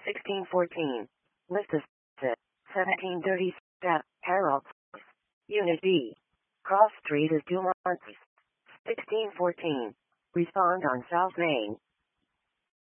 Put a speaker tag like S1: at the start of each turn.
S1: 1614. List of 1730. Step, Harold. Unit B. Cross Street is Dumont. 1614. Respond on South Main.